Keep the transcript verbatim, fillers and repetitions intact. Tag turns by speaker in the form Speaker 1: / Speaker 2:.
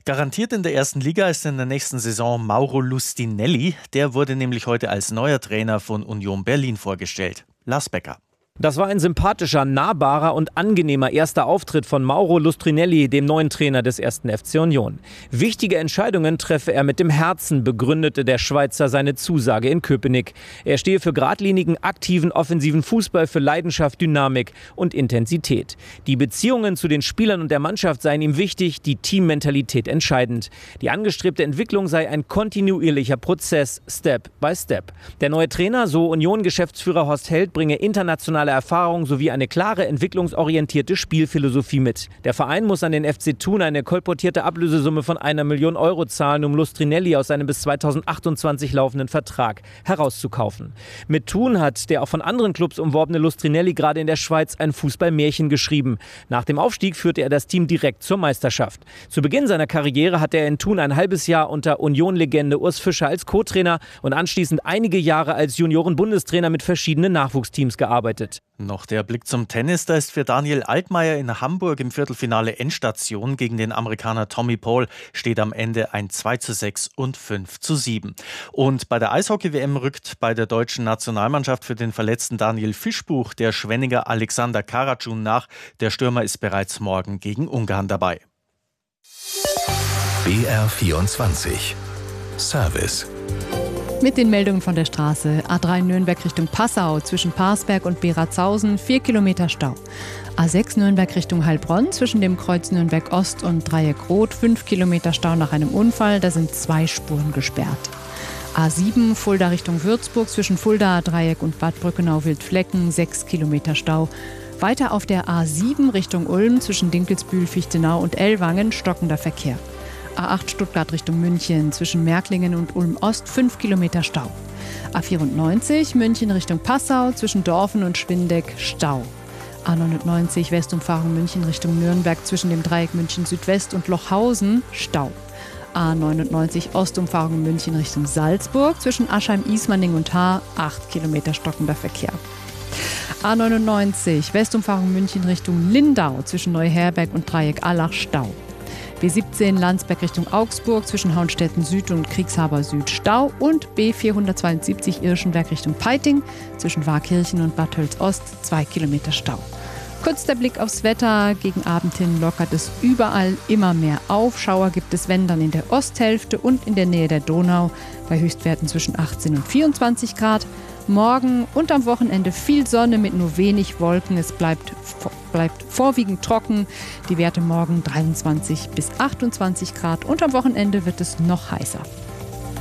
Speaker 1: Garantiert in der ersten Liga ist in der nächsten Saison Mauro Lustinelli. Der wurde nämlich heute als neuer Trainer von Union Berlin vorgestellt. Lars Becker.
Speaker 2: Das war ein sympathischer, nahbarer und angenehmer erster Auftritt von Mauro Lustinelli, dem neuen Trainer des ersten F C Union. Wichtige Entscheidungen treffe er mit dem Herzen, begründete der Schweizer seine Zusage in Köpenick. Er stehe für geradlinigen, aktiven, offensiven Fußball, für Leidenschaft, Dynamik und Intensität. Die Beziehungen zu den Spielern und der Mannschaft seien ihm wichtig, die Teammentalität entscheidend. Die angestrebte Entwicklung sei ein kontinuierlicher Prozess, Step by Step. Der neue Trainer, so Union-Geschäftsführer Horst Held, bringe internationale Erfahrung sowie eine klare, entwicklungsorientierte Spielphilosophie mit. Der Verein muss an den F C Thun eine kolportierte Ablösesumme von einer Million Euro zahlen, um Lustinelli aus seinem bis zweitausendachtundzwanzig laufenden Vertrag herauszukaufen. Mit Thun hat der auch von anderen Clubs umworbene Lustinelli gerade in der Schweiz ein Fußballmärchen geschrieben. Nach dem Aufstieg führte er das Team direkt zur Meisterschaft. Zu Beginn seiner Karriere hatte er in Thun ein halbes Jahr unter Union-Legende Urs Fischer als Co-Trainer und anschließend einige Jahre als Junioren-Bundestrainer mit verschiedenen Nachwuchsteams gearbeitet.
Speaker 1: Noch der Blick zum Tennis. Da ist für Daniel Altmaier in Hamburg im Viertelfinale Endstation gegen den Amerikaner Tommy Paul. Steht am Ende ein zwei zu sechs und fünf zu sieben. Und bei der Eishockey-W M rückt bei der deutschen Nationalmannschaft für den verletzten Daniel Fischbuch der Schwenninger Alexander Karatschun nach. Der Stürmer ist bereits morgen gegen Ungarn dabei.
Speaker 3: B R vierundzwanzig Service.
Speaker 4: Mit den Meldungen von der Straße. A drei Nürnberg Richtung Passau, zwischen Parsberg und Beratshausen, vier Kilometer Stau. A sechs Nürnberg Richtung Heilbronn, zwischen dem Kreuz Nürnberg Ost und Dreieck Rot, fünf Kilometer Stau nach einem Unfall, da sind zwei Spuren gesperrt. A sieben Fulda Richtung Würzburg, zwischen Fulda, Dreieck und Bad Brückenau-Wildflecken, sechs Kilometer Stau. Weiter auf der A sieben Richtung Ulm, zwischen Dinkelsbühl, Fichtenau und Ellwangen, stockender Verkehr. A acht Stuttgart Richtung München, zwischen Märklingen und Ulm-Ost, fünf Kilometer Stau. A vierundneunzig München Richtung Passau, zwischen Dorfen und Schwindeck, Stau. A neunundneunzig Westumfahrung München Richtung Nürnberg, zwischen dem Dreieck München Südwest und Lochhausen, Stau. A neunundneunzig Ostumfahrung München Richtung Salzburg, zwischen Aschheim-Ismaning und Haar, acht Kilometer stockender Verkehr. A neunundneunzig Westumfahrung München Richtung Lindau, zwischen Neuherberg und Dreieck Allach, Stau. B siebzehn Landsberg Richtung Augsburg, zwischen Hauenstetten Süd und Kriegshaber Süd, Stau. Und B vierhundertzweiundsiebzig Irschenberg Richtung Peiting, zwischen Warkirchen und Bad Tölz Ost, zwei Kilometer Stau. Kurz der Blick aufs Wetter. Gegen Abend hin lockert es überall immer mehr auf. Schauer gibt es, wenn dann in der Osthälfte und in der Nähe der Donau, bei Höchstwerten zwischen achtzehn und vierundzwanzig Grad. Morgen und am Wochenende viel Sonne mit nur wenig Wolken. Es bleibt, bleibt vorwiegend trocken. Die Werte morgen dreiundzwanzig bis achtundzwanzig Grad und am Wochenende wird es noch heißer.